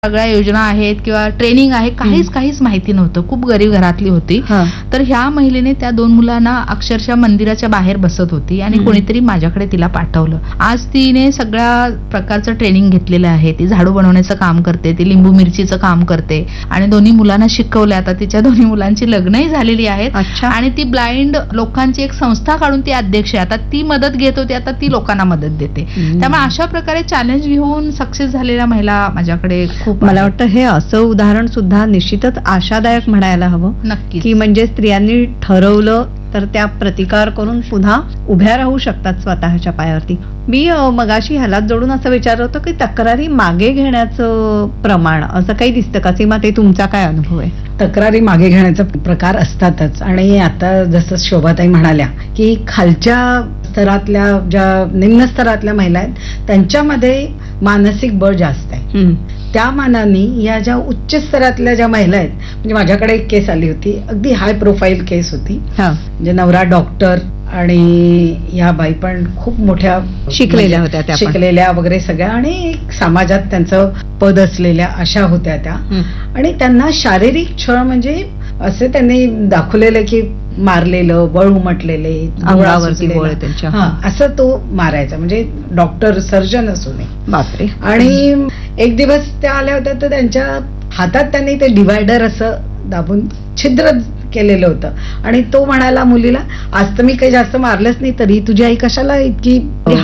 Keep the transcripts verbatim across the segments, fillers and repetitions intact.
सगळ्या योजना आहेत किंवा ट्रेनिंग आहे, काहीच काहीच माहिती नव्हतं. खूप गरीब घरातली होती. तर ह्या महिलेने त्या दोन मुलांना अक्षरशः मंदिराच्या बाहेर बसत होती आणि कोणीतरी माझ्याकडे तिला पाठवलं. आज तिने सगळ्या प्रकारचं ट्रेनिंग घेतलेलं आहे. ती झाडू बनवण्याचं काम करते, ती लिंबू मिरचीचं काम करते आणि दोन्ही मुलांना शिकवलं. आता तिच्या दोन्ही मुलांची लग्नही झालेली आहेत आणि ती ब्लाइंड लोकांची एक संस्था काढून ती अध्यक्ष आहे. आता ती मदत घेत होती, आता ती लोकांना मदत देते. त्यामुळे अशा प्रकारे चॅलेंज घेऊन सक्सेस झालेल्या महिला माझ्याकडे खूप. मला वाटतं हे असं उदाहरण सुद्धा निश्चितच आशादायक म्हणायला हवं. नक्की, की म्हणजे स्त्रियांनी ठरवलं तर त्या प्रतिकार करून पुन्हा उभ्या राहू शकतात स्वतःच्या पायावरती. मी मगाशी ह्यालाच जोडून असं विचारलं होतं की तक्रारी मागे घेण्याचं प्रमाण असं काही दिसतं का सीमा? ते तुमचा काय अनुभव आहे? तक्रारी मागे घेण्याचा प्रकार असतातच. आणि आता जसं शोभाताई म्हणाल्या की खालच्या स्तरातल्या ज्या निम्न स्तरातल्या महिला आहेत त्यांच्यामध्ये मानसिक बळ जास्त आहे. त्या मानाने या ज्या उच्च स्तरातल्या ज्या महिला आहेत, म्हणजे माझ्याकडे एक केस आली होती, अगदी हाय प्रोफाईल केस होती. म्हणजे नवरा डॉक्टर आणि या बाई पण खूप मोठ्या शिकलेल्या होत्या, त्या शिकलेल्या वगैरे सगळ्या आणि समाजात त्यांचं पद असलेल्या अशा होत्या त्या. आणि त्यांना शारीरिक छळ म्हणजे असे त्यांनी दाखवलेलं की मारलेलं, बळ उमटलेले, असं तो मारायचा. म्हणजे डॉक्टर सर्जन असू नये. बापरे. आणि एक दिवस त्या आल्या होत्या तर त्यांच्या हातात त्यांनी ते डिवायडर असं दाबून छिद्र केलेलं होतं आणि तो म्हणाला मुलीला, आज तर मी काही जास्त मारलंच नाही, तरी तुझी आई कशाला इतकी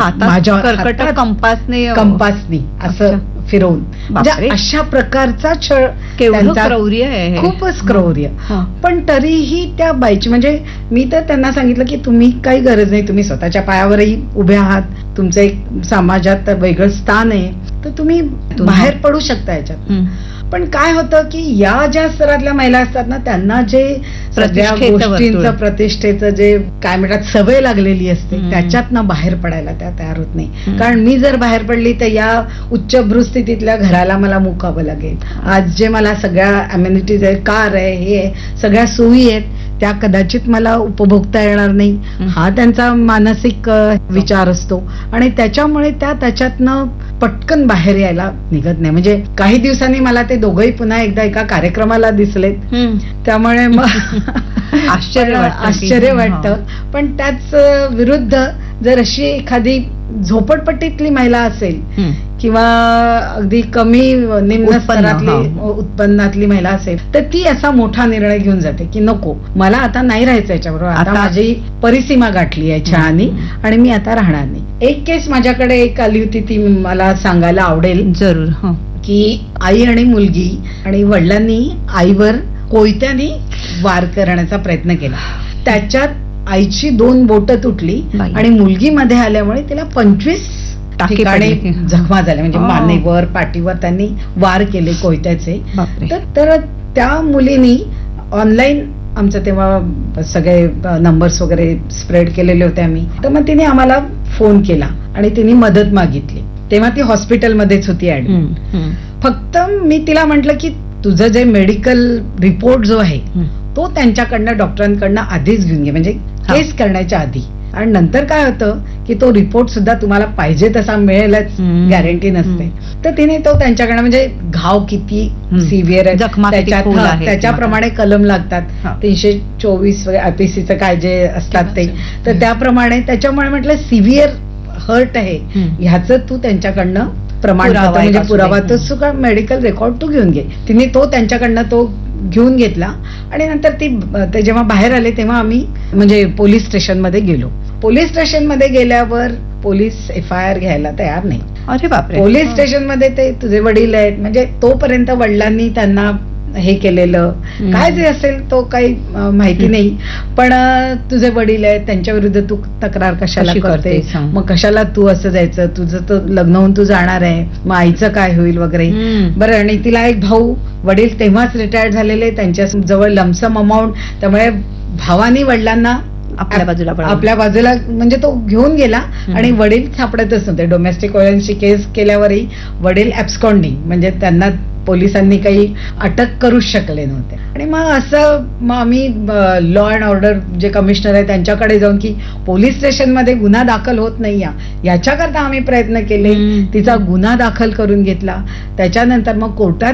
हातात कंपासने कंपासनी असं फिरवून. म्हणजे अशा प्रकारचा छळ, क्रौर्य आहे, खूपच क्रौर्य. पण तरीही त्या बाईची, म्हणजे मी तर त्यांना सांगितलं की तुम्ही काही गरज नाही, तुम्ही स्वतःच्या पायावरही उभे आहात, तुमचं एक समाजात वेगळं स्थान आहे, तर तुम्ही बाहेर पडू शकता याच्यात. पण काय होतं की या ज्या स्तरातल्या महिला असतात ना, त्यांना जे सगळ्या गोष्टींचं, प्रतिष्ठेचं जे काय म्हणतात सवय लागलेली असते, त्याच्यातनं बाहेर पडायला त्या तयार होत नाही. कारण मी जर बाहेर पडली तर या उच्चभ्रू स्थितीतल्या घराला मला मुकावं लागेल. आज जे मला सगळ्या अम्युनिटीज आहे, कार आहे, हे आहे, सगळ्या सोयी आहेत, त्या कदाचित मला उपभोगता येणार नाही, हा त्यांचा मानसिक विचार असतो. आणि त्याच्यामुळे त्या त्याच्यातनं पटकन बाहेर यायला निघत नाही. म्हणजे काही दिवसांनी मला ते दोघंही पुन्हा एकदा एका कार्यक्रमाला दिसलेत. त्यामुळे मग आश्चर्य आश्चर्य वाटतं. पण त्याच विरुद्ध जर अशी एखादी झोपडपट्टीतली महिला असेल किंवा अगदी कमी निम्न स्तरातली उत्पन्नातली महिला असेल, तर ती असा मोठा निर्णय घेऊन जाते की नको, मला आता नाही राहायचं याच्याबरोबर, आता माझी परिसीमा गाठली आहे छळानी आणि मी आता राहणार नाही. एक केस माझ्याकडे एक आली होती, ती मला सांगायला आवडेल जरूर. की आई आणि मुलगी आणि वडिलांनी आईवर कोयत्याने वार करण्याचा प्रयत्न केला. त्याच्यात आईची दोन बोटं तुटली आणि मुलगी मध्ये आल्यामुळे तिला पंचवीस ठिकाणी जखमा झाल्या. म्हणजे मानेवर, पाठीवर त्यांनी वार केले कोयत्याचे. तर त्या मुलीनी ऑनलाईन आमचं तेव्हा सगळे नंबर्स वगैरे स्प्रेड केलेले होते आम्ही, तर मग तिने आम्हाला फोन केला आणि तिने मदत मागितली. तेव्हा ती हॉस्पिटलमध्येच होती ऍडमिट. फक्त मी तिला म्हटलं की तुझं जे मेडिकल रिपोर्ट जो आहे तो त्यांच्याकडनं, डॉक्टरांकडनं आधीच घेऊन घे, म्हणजे केस करण्याच्या आधी. आणि नंतर काय होतं की तो रिपोर्ट सुद्धा तुम्हाला पाहिजे तसा मिळेलच गॅरंटी नसते. तर तिने तो त्यांच्याकडनं, म्हणजे घाव किती सिव्हिअर आहे त्याच्यात त्याच्याप्रमाणे कलम लागतात, तीनशे चोवीस आयपीसीचं काय जे असतात ते, तर त्याप्रमाणे. त्याच्यामुळे म्हटलं सिव्हिअर हर्ट आहे, ह्याचं तू त्यांच्याकडनं प्रमाणपत्र म्हणजे पुरावा, तो सुद्धा मेडिकल रेकॉर्ड तू घेऊन घे. तिने तो त्यांच्याकडनं तो घेऊन घेतला आणि नंतर ती ते जेव्हा बाहेर आले तेव्हा आम्ही म्हणजे पोलीस स्टेशन मध्ये गेलो. पोलीस स्टेशन मध्ये गेल्यावर पोलीस एफ आय आर घ्यायला तयार नाही. अरे बापरे. पोलीस स्टेशन मध्ये ते तुझे वडील आहेत, म्हणजे तोपर्यंत वडिलांनी त्यांना हे केलेलं काय जे असेल तो काही माहिती नाही, पण तुझे वडील आहेत त्यांच्या विरुद्ध तू तक्रार कशाला करते, मग कशाला तू असं जायचं, तुझं तर लग्न होऊन तू जाणार आहे, मग आईचं काय होईल वगैरे. बरं. आणि तिला एक भाऊ, वडील तेव्हाच रिटायर्ड झालेले, त्यांच्या जवळ लमसम अमाऊंट, त्यामुळे भावानी वडिलांना आपल्या बाजूला आपल्या बाजूला म्हणजे तो घेऊन गेला आणि वडील सापडतच नव्हते. डोमेस्टिक व्हायलन्सची केस केल्यावरही वडील ऍब्स्कॉन्डिंग, म्हणजे त्यांना पोलिसांनी काही अटक करूच शकले नव्हते. आणि मग असं मग आम्ही लॉ अँड ऑर्डर जे कमिशनर आहे त्यांच्याकडे जाऊन की पोलीस स्टेशनमध्ये गुन्हा दाखल होत नाही याच्याकरता आम्ही प्रयत्न केले. तिचा गुन्हा दाखल करून घेतला. त्याच्यानंतर मग कोर्टात